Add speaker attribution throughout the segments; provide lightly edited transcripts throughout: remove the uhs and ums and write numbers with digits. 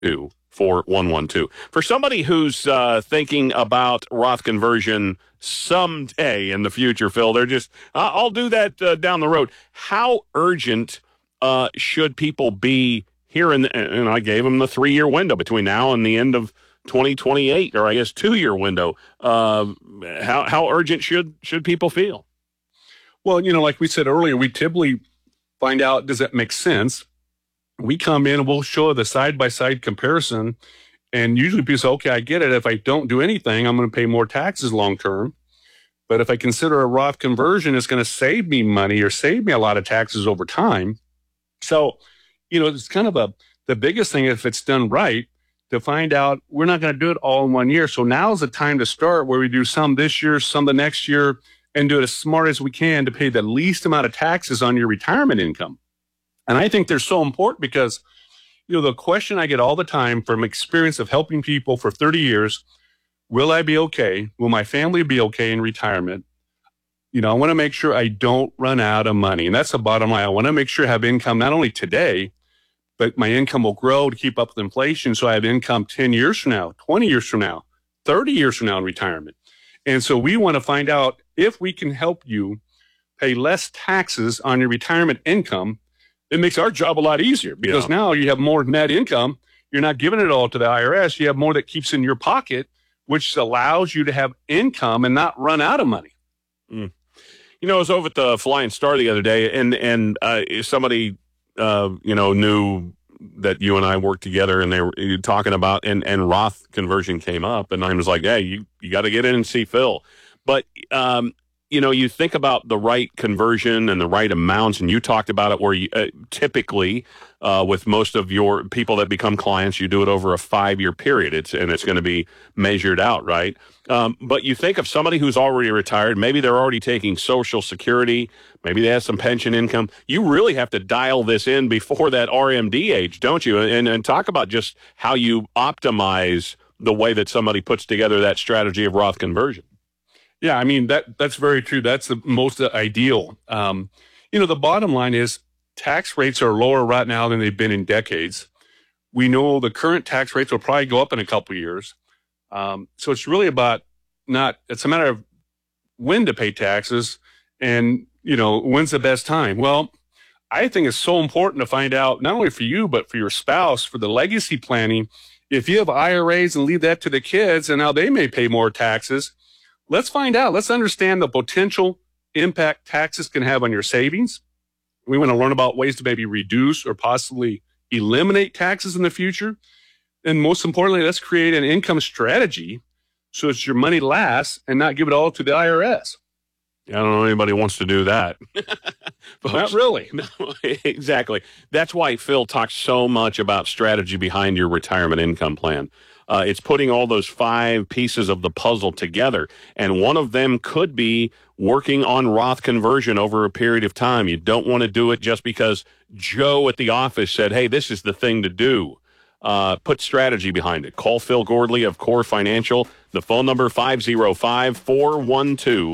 Speaker 1: 4112. For somebody who's thinking about Roth conversion someday in the future, Phil, they're just, I'll do that down the road. How urgent should people be here? And I gave them the 3-year window between now and the end of 2028, or I guess 2-year window. How urgent should people feel?
Speaker 2: Well, like we said earlier, we typically find out, does that make sense? We come in and we'll show the side-by-side comparison. And usually people say, okay, I get it. If I don't do anything, I'm going to pay more taxes long-term. But if I consider a Roth conversion, it's going to save me money or save me a lot of taxes over time. So, it's kind of the biggest thing, if it's done right, to find out we're not going to do it all in 1 year. So now's the time to start, where we do some this year, some the next year, and do it as smart as we can to pay the least amount of taxes on your retirement income. And I think they're so important because, the question I get all the time from experience of helping people for 30 years, will I be okay? Will my family be okay in retirement? I want to make sure I don't run out of money. And that's the bottom line. I want to make sure I have income not only today, but my income will grow to keep up with inflation. So I have income 10 years from now, 20 years from now, 30 years from now in retirement. And so we want to find out if we can help you pay less taxes on your retirement income. It makes our job a lot easier because now you have more net income. You're not giving it all to the IRS. You have more that keeps in your pocket, which allows you to have income and not run out of money.
Speaker 1: I was over at the Flying Star the other day, and somebody knew that you and I worked together, and they were talking about, and Roth conversion came up, and I was like, hey, you got to get in and see Phil. But, you think about the right conversion and the right amounts, and you talked about it where you typically with most of your people that become clients, you do it over a 5-year period. It's going to be measured out, right? But you think of somebody who's already retired, maybe they're already taking Social Security, maybe they have some pension income. You really have to dial this in before that RMD age, don't you? And talk about just how you optimize the way that somebody puts together that strategy of Roth conversion.
Speaker 2: Yeah, I mean, that's very true. That's the most ideal. The bottom line is tax rates are lower right now than they've been in decades. We know the current tax rates will probably go up in a couple of years. So it's really about it's a matter of when to pay taxes and, when's the best time. Well, I think it's so important to find out, not only for you, but for your spouse, for the legacy planning. If you have IRAs and leave that to the kids and now they may pay more taxes, let's find out. Let's understand the potential impact taxes can have on your savings. We want to learn about ways to maybe reduce or possibly eliminate taxes in the future. And most importantly, let's create an income strategy so that your money lasts and not give it all to the IRS.
Speaker 1: I don't know anybody wants to do that.
Speaker 2: Not really.
Speaker 1: No, exactly. That's why Phil talks so much about strategy behind your retirement income plan. It's putting all those 5 pieces of the puzzle together. And one of them could be working on Roth conversion over a period of time. You don't want to do it just because Joe at the office said, hey, this is the thing to do. Put strategy behind it. Call Phil Gordley of Core Financial. The phone number 505-412-4112.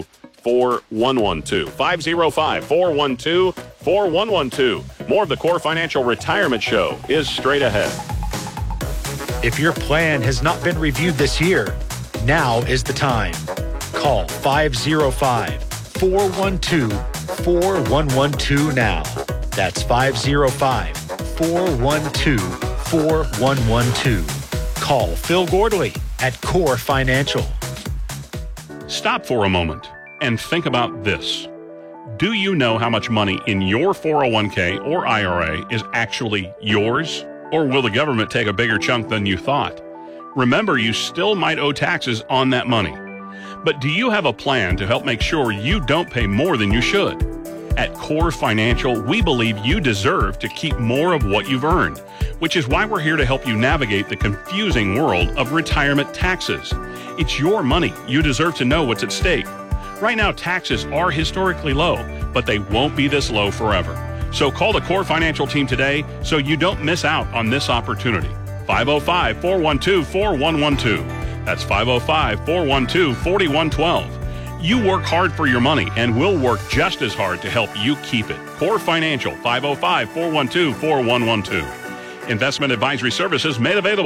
Speaker 1: 505-412-4112. More of the Core Financial Retirement Show is straight ahead.
Speaker 3: If your plan has not been reviewed this year, now is the time. Call 505-412-4112 now. That's 505-412-4112. Call Phil Gordley at Core Financial.
Speaker 1: Stop for a moment and think about this. Do you know how much money in your 401k or IRA is actually yours? Or will the government take a bigger chunk than you thought? Remember, you still might owe taxes on that money. But do you have a plan to help make sure you don't pay more than you should? At Core Financial, we believe you deserve to keep more of what you've earned, which is why we're here to help you navigate the confusing world of retirement taxes. It's your money. You deserve to know what's at stake. Right now, taxes are historically low, but they won't be this low forever. So call the Core Financial team today so you don't miss out on this opportunity. 505-412-4112. That's 505-412-4112. You work hard for your money, and we'll work just as hard to help you keep it. Core Financial, 505-412-4112. Investment advisory services made available